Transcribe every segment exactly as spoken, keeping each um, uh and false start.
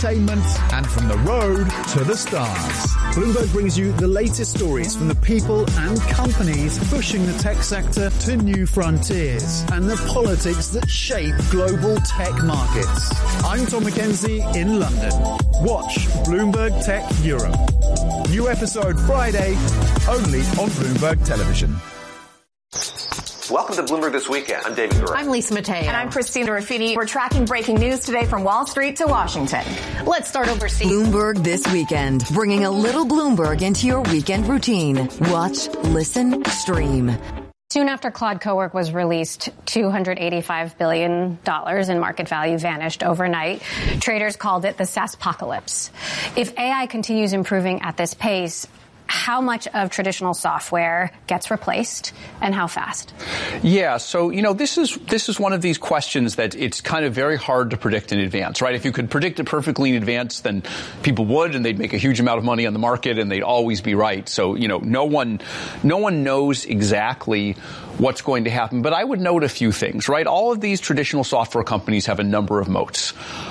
entertainment, and from the road to the stars. Bloomberg brings you the latest stories from the people and companies pushing the tech sector to new frontiers and the politics that shape global tech markets. I'm Tom McKenzie in London. Watch Bloomberg Tech Europe. New episode Friday, only on Bloomberg Television. Welcome to Bloomberg This Weekend. I'm David Gura. I'm Lisa Mateo. And I'm Christina Ruffini. We're tracking breaking news today from Wall Street to Washington. Let's start overseas. Bloomberg This Weekend, bringing a little Bloomberg into your weekend routine. Watch, listen, stream. Soon after Claude Cowork was released, two hundred eighty-five billion dollars in market value vanished overnight. Traders called it the SaaSpocalypse. If A I continues improving at this pace, how much of traditional software gets replaced and how fast? Yeah, so, you know, this is this is one of these questions that it's kind of very hard to predict in advance, right? If you could predict it perfectly in advance, then people would, and they'd make a huge amount of money on the market, and they'd always be right. So, you know, no one no one knows exactly what's going to happen. But I would note a few things, right? All of these traditional software companies have a number of moats.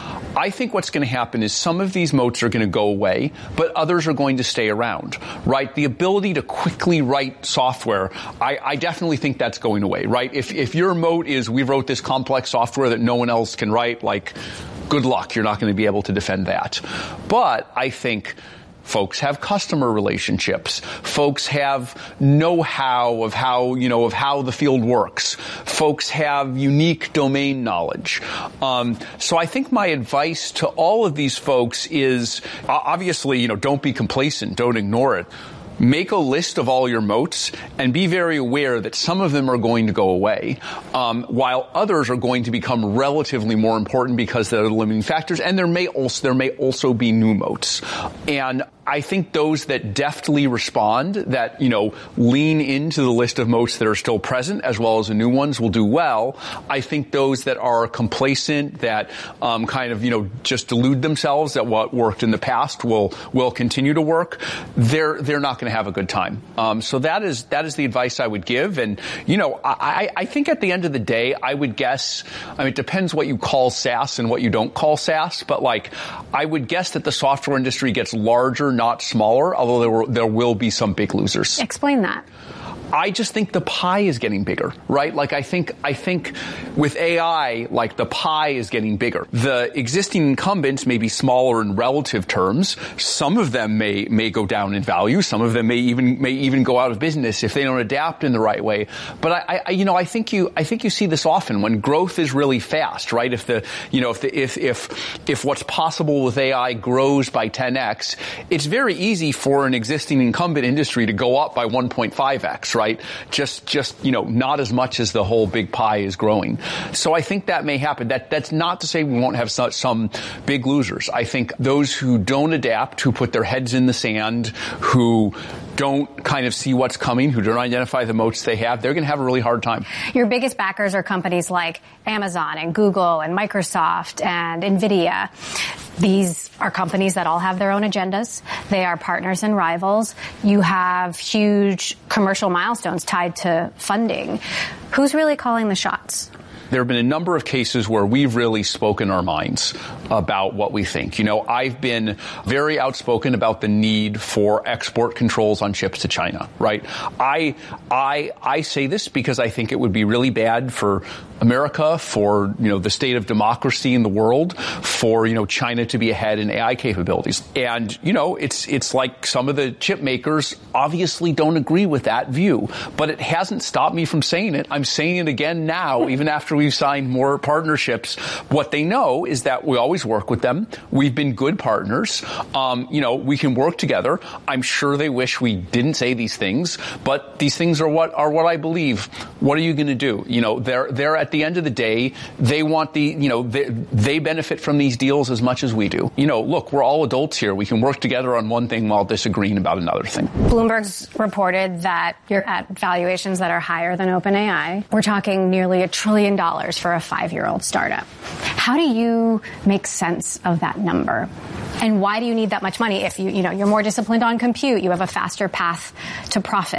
I think what's going to happen is some of these moats are going to go away, but others are going to stay around, right? The ability to quickly write software, I, I definitely think that's going away, right? If, if your moat is we wrote this complex software that no one else can write, like, good luck. You're not going to be able to defend that. But I think folks have customer relationships. Folks have know-how of how, you know, of how the field works. Folks have unique domain knowledge. Um, so I think my advice to all of these folks is, obviously, you know, don't be complacent. Don't ignore it. Make a list of all your moats and be very aware that some of them are going to go away, um, while others are going to become relatively more important because they're the limiting factors. And there may also there may also be new moats. And I think those that deftly respond, that, you know, lean into the list of moats that are still present as well as the new ones will do well. I think those that are complacent, that um, kind of, you know, just delude themselves that what worked in the past will will continue to work, they're they're not going to have a good time. Um, so that is that is the advice I would give. And, you know, I, I think at the end of the day, I would guess, I mean, it depends what you call SaaS and what you don't call SaaS, but like, I would guess that the software industry gets larger, not smaller, although there, were, there will be some big losers. Explain that. I just think the pie is getting bigger, right? Like, I think, I think with A I, like, the pie is getting bigger. The existing incumbents may be smaller in relative terms. Some of them may, may go down in value. Some of them may even, may even go out of business if they don't adapt in the right way. But I, I you know, I think you, I think you see this often when growth is really fast, right? If the, you know, if the, if, if, if what's possible with A I grows by ten x, it's very easy for an existing incumbent industry to go up by one point five x, right? Right? Just, just, you know, not as much as the whole big pie is growing. So I think that may happen. That, that's not to say we won't have such, some big losers. I think those who don't adapt, who put their heads in the sand, who don't kind of see what's coming, who don't identify the moats they have, they're going to have a really hard time. Your biggest backers are companies like Amazon and Google and Microsoft and NVIDIA. These are companies that all have their own agendas. They are partners and rivals. You have huge commercial milestones tied to funding. Who's really calling the shots? There have been a number of cases where we've really spoken our minds about what we think. You know, I've been very outspoken about the need for export controls on chips to China, right? I, I, I say this because I think it would be really bad for America, for, you know, the state of democracy in the world, for, you know, China to be ahead in A I capabilities. And, you know, it's, it's like some of the chip makers obviously don't agree with that view, but it hasn't stopped me from saying it. I'm saying it again now, even after we've signed more partnerships. What they know is that we always work with them. We've been good partners. Um, you know, we can work together. I'm sure they wish we didn't say these things, but these things are what are what I believe. What are you going to do? You know, they're they're at the end of the day, they want the, you know, they, they benefit from these deals as much as we do. You know, look, we're all adults here. We can work together on one thing while disagreeing about another thing. Bloomberg's reported that you're at valuations that are higher than OpenAI. We're talking nearly a trillion dollars for a five-year-old startup. How do you make sense of that number? And why do you need that much money if you, you know, you're more disciplined on compute, you have a faster path to profit?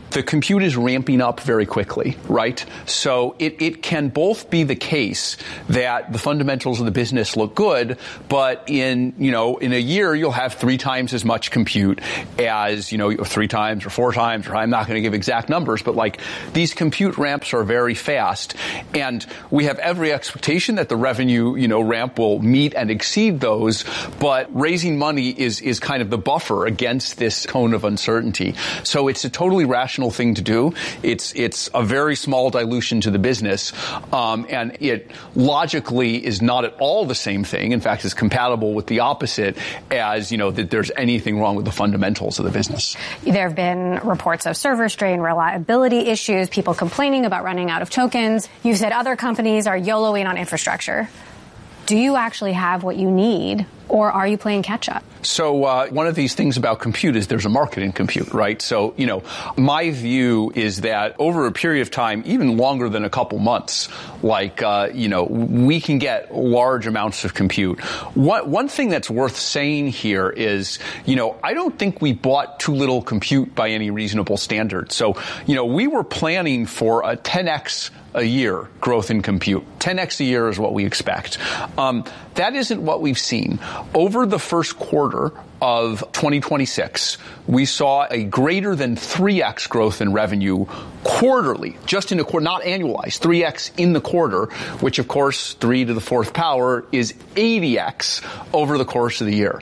the compute is ramping up very quickly, right? So it, it can both be the case that the fundamentals of the business look good, but in, you know, in a year, you'll have three times as much compute as, you know, three times or four times, or I'm not going to give exact numbers, but like these compute ramps are very fast. And we have every expectation that the revenue, you know, ramp will meet and exceed those, but raising money is, is kind of the buffer against this tone of uncertainty. So it's a totally rational thing to do. It's it's a very small dilution to the business, um, and it logically is not at all the same thing. In fact, it's compatible with the opposite, as, you know, that there's anything wrong with the fundamentals of the business. There have been reports of server strain, reliability issues, people complaining about running out of tokens. You said other companies are YOLOing on infrastructure. Do you actually have what you need, or are you playing catch up? So uh, one of these things about compute is there's a market in compute, right? So, you know, my view is that over a period of time, even longer than a couple months, like, uh, you know, we can get large amounts of compute. One, one thing that's worth saying here is, you know, I don't think we bought too little compute by any reasonable standard. So, you know, we were planning for a ten x a year growth in compute. ten x a year is what we expect. Um, that isn't what we've seen. Over the first quarter of twenty twenty-six, we saw a greater than three x growth in revenue quarterly, just in a quarter, not annualized, three x in the quarter, which of course, three to the fourth power is eighty x over the course of the year.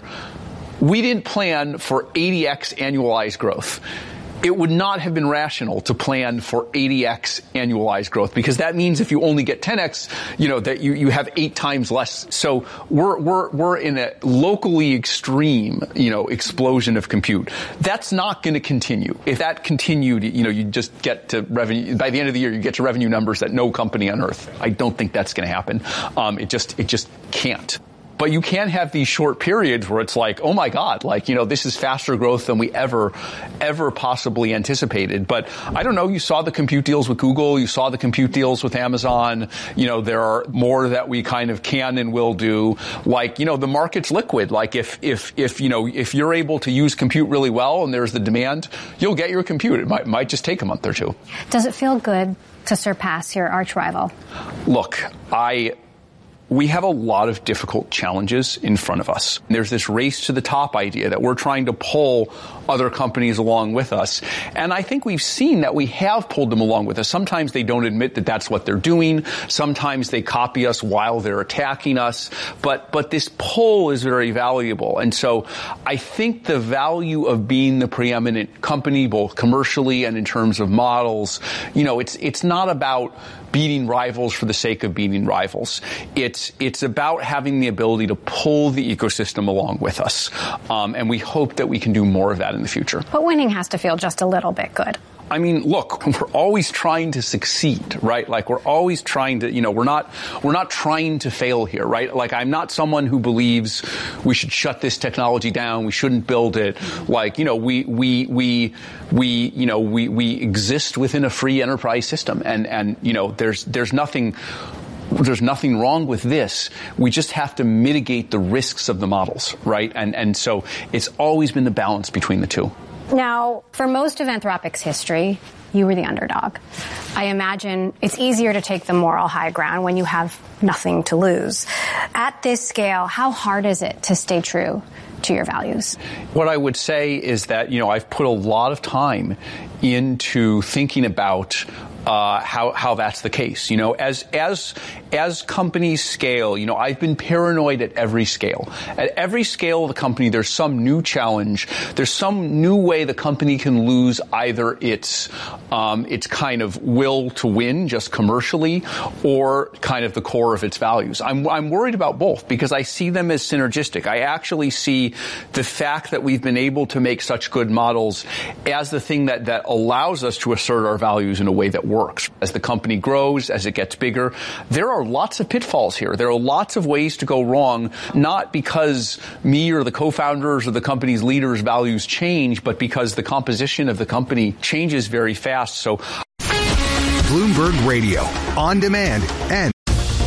We didn't plan for eighty x annualized growth. It would not have been rational to plan for eighty x annualized growth, because that means if you only get ten x, you know, that you, you have eight times less. So we're, we're, we're in a locally extreme, you know, explosion of compute. That's not going to continue. If that continued, you know, you just get to revenue, by the end of the year, you get to revenue numbers that no company on earth. I don't think that's going to happen. Um, it just, it just can't. But you can have these short periods where it's like, oh my God, like, you know, this is faster growth than we ever, ever possibly anticipated. But I don't know, you saw the compute deals with Google, you saw the compute deals with Amazon. You know, there are more that we kind of can and will do. Like, you know, the market's liquid. Like if, if, if, you know, if you're able to use compute really well and there's the demand, you'll get your compute. It might, might just take a month or two. Does it feel good to surpass your arch rival? Look, I, we have a lot of difficult challenges in front of us. There's this race to the top idea that we're trying to pull other companies along with us. And I think we've seen that we have pulled them along with us. Sometimes they don't admit that that's what they're doing. Sometimes they copy us while they're attacking us. But, but this pull is very valuable. And so I think the value of being the preeminent company, both commercially and in terms of models, you know, it's, it's not about beating rivals for the sake of beating rivals. It's it's about having the ability to pull the ecosystem along with us. Um, and we hope that we can do more of that in the future. But winning has to feel just a little bit good. I mean, look, we're always trying to succeed, right? Like we're always trying to, you know, we're not, we're not trying to fail here, right? Like I'm not someone who believes we should shut this technology down. We shouldn't build it. Like, you know, we, we, we, we, you know, we, we exist within a free enterprise system. And, and, you know, there's, there's nothing, there's nothing wrong with this. We just have to mitigate the risks of the models, right? And, and so it's always been the balance between the two. Now, for most of Anthropic's history, you were the underdog. I imagine it's easier to take the moral high ground when you have nothing to lose. At this scale, how hard is it to stay true to your values? What I would say is that, you know, I've put a lot of time into thinking about Uh, how, how that's the case. You know, as, as, as companies scale, you know, I've been paranoid at every scale. At every scale of the company, there's some new challenge. There's some new way the company can lose either its, um, its kind of will to win just commercially or kind of the core of its values. I'm, I'm worried about both because I see them as synergistic. I actually see the fact that we've been able to make such good models as the thing that, that allows us to assert our values in a way that works. works. As the company grows, as it gets bigger, there are lots of pitfalls here. There are lots of ways to go wrong, not because me or the co-founders or the company's leaders' values change, but because the composition of the company changes very fast. So, Bloomberg Radio, on demand and